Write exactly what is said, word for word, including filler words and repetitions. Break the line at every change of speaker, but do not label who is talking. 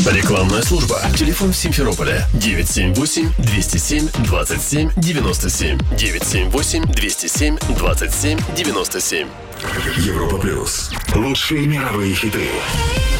Рекламная служба. Телефон в Симферополе девять семь восемь двести семь двадцать семь девяносто семь. девять семь восемь двести семь двадцать семь девяносто семь.
Европа плюс. Лучшие мировые хиты.